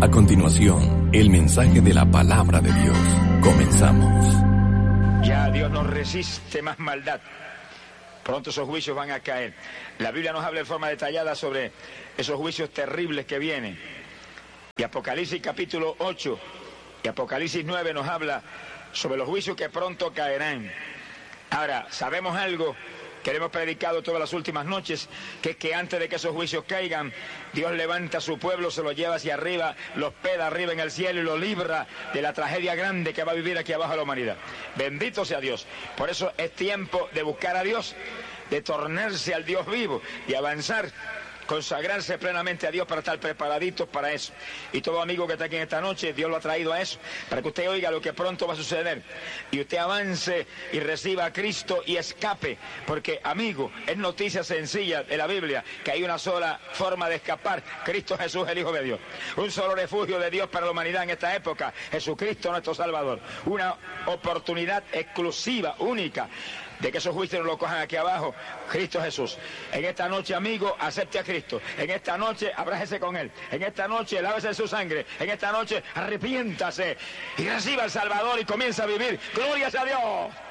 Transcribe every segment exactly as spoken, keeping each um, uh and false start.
A continuación, el mensaje de la palabra de Dios. Comenzamos. Ya Dios no resiste más maldad. Pronto esos juicios van a caer. La Biblia nos habla de forma detallada sobre esos juicios terribles que vienen. Y Apocalipsis capítulo ocho y Apocalipsis nueve nos habla sobre los juicios que pronto caerán. Ahora, sabemos algo que le hemos predicado todas las últimas noches, que es que antes de que esos juicios caigan, Dios levanta a su pueblo, se lo lleva hacia arriba, lo hospeda arriba en el cielo y lo libra de la tragedia grande que va a vivir aquí abajo la humanidad. Bendito sea Dios. Por eso es tiempo de buscar a Dios, de tornarse al Dios vivo y avanzar, consagrarse plenamente a Dios para estar preparaditos para eso. Y todo amigo que está aquí en esta noche, Dios lo ha traído a eso, para que usted oiga lo que pronto va a suceder y usted avance y reciba a Cristo y escape, porque amigo, es noticia sencilla de la Biblia que hay una sola forma de escapar: Cristo Jesús, el Hijo de Dios. Un solo refugio de Dios para la humanidad en esta época: Jesucristo nuestro Salvador. Una oportunidad exclusiva, única, de que esos juicios no lo cojan aquí abajo: Cristo Jesús. En esta noche, amigo, acepte a Cristo. En esta noche, abrájese con Él. En esta noche, lávese en su sangre. En esta noche, arrepiéntase y reciba al Salvador y comienza a vivir. ¡Gloria a Dios!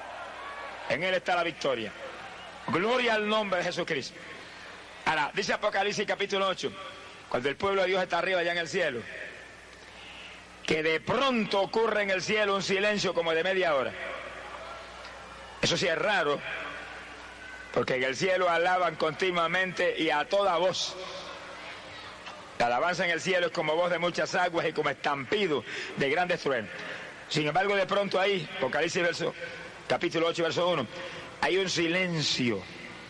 En Él está la victoria. Gloria al nombre de Jesucristo. Ahora, dice Apocalipsis capítulo ocho, cuando el pueblo de Dios está arriba allá en el cielo, que de pronto ocurre en el cielo un silencio como de media hora. Eso sí es raro, porque en el cielo alaban continuamente y a toda voz. La alabanza en el cielo es como voz de muchas aguas y como estampido de grandes truenos. Sin embargo, de pronto ahí, Apocalipsis verso, capítulo ocho, verso uno, hay un silencio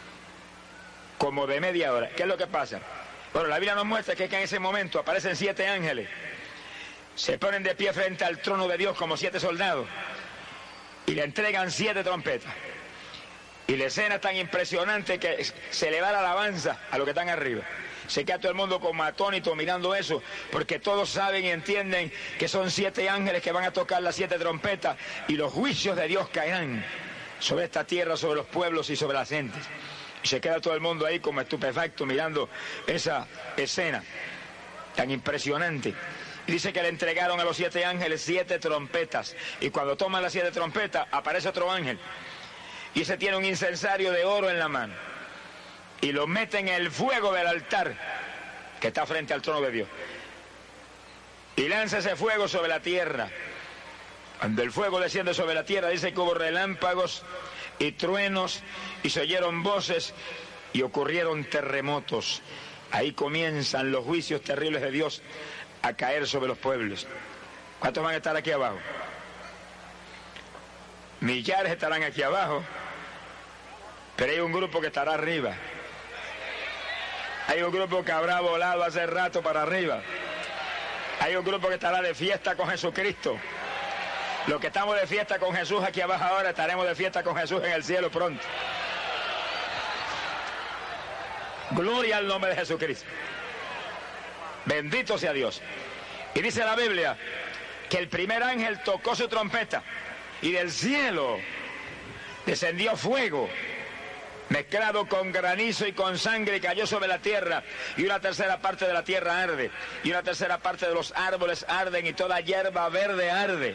como de media hora. ¿Qué es lo que pasa? Bueno, la Biblia nos muestra que, es que en ese momento aparecen siete ángeles, se ponen de pie frente al trono de Dios como siete soldados y le entregan siete trompetas. Y la escena es tan impresionante que se le va la alabanza a los que están arriba. Se queda todo el mundo como atónito mirando eso, porque todos saben y entienden que son siete ángeles que van a tocar las siete trompetas y los juicios de Dios caerán sobre esta tierra, sobre los pueblos y sobre las gentes. Y se queda todo el mundo ahí como estupefacto mirando esa escena tan impresionante. Y dice que le entregaron a los siete ángeles siete trompetas. Y cuando toman las siete trompetas, aparece otro ángel. Y ese tiene un incensario de oro en la mano. Y lo mete en el fuego del altar que está frente al trono de Dios. Y lanza ese fuego sobre la tierra. Cuando el fuego desciende sobre la tierra, dice que hubo relámpagos y truenos, y se oyeron voces, y ocurrieron terremotos. Ahí comienzan los juicios terribles de Dios a caer sobre los pueblos. ¿Cuántos van a estar aquí abajo? Millares estarán aquí abajo, pero hay un grupo que estará arriba. Hay un grupo que habrá volado hace rato para arriba. Hay un grupo que estará de fiesta con Jesucristo. Los que estamos de fiesta con Jesús aquí abajo ahora, estaremos de fiesta con Jesús en el cielo pronto. Gloria al nombre de Jesucristo. Bendito sea Dios. Y dice la Biblia que el primer ángel tocó su trompeta y del cielo descendió fuego mezclado con granizo y con sangre, y cayó sobre la tierra, y una tercera parte de la tierra arde, y una tercera parte de los árboles arden, y toda hierba verde arde.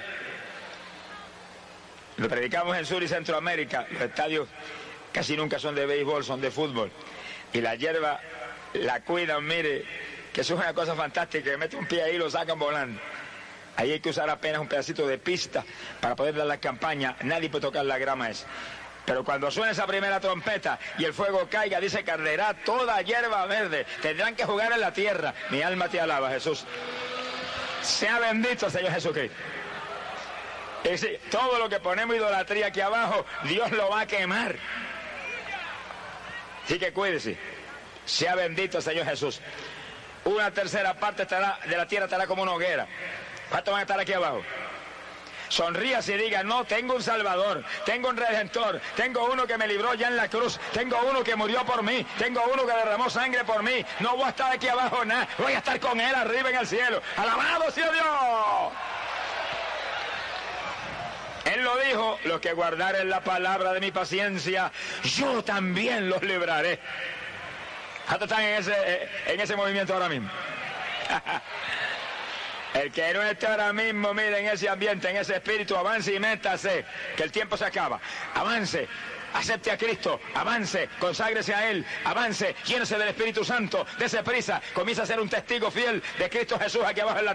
Lo predicamos en Sur y Centroamérica. Los estadios casi nunca son de béisbol, son de fútbol, y la hierba la cuidan, mire, que eso es una cosa fantástica, que mete un pie ahí y lo sacan volando. Ahí hay que usar apenas un pedacito de pista para poder dar la campaña. Nadie puede tocar la grama esa. Pero cuando suene esa primera trompeta y el fuego caiga, dice que arderá toda hierba verde. Tendrán que jugar en la tierra. Mi alma te alaba, Jesús. Sea bendito, Señor Jesucristo. Es decir, todo lo que ponemos idolatría aquí abajo, Dios lo va a quemar. Así que cuídese. Sea bendito, Señor Jesús. Una tercera parte estará, de la tierra estará como una hoguera. ¿Cuántos van a estar aquí abajo? Sonríase y diga: no, tengo un Salvador, tengo un Redentor, tengo uno que me libró ya en la cruz, tengo uno que murió por mí, tengo uno que derramó sangre por mí. No voy a estar aquí abajo nada, voy a estar con Él arriba en el cielo. ¡Alabado sea Dios! Él lo dijo: los que guardaren la palabra de mi paciencia, yo también los libraré. ¿Cuántos están en ese, en ese movimiento ahora mismo? El que no esté ahora mismo, mire, en ese ambiente, en ese espíritu, avance y métase, que el tiempo se acaba. Avance, acepte a Cristo, avance, conságrese a Él, avance, llénese del Espíritu Santo, dése prisa, comienza a ser un testigo fiel de Cristo Jesús aquí abajo en la tierra.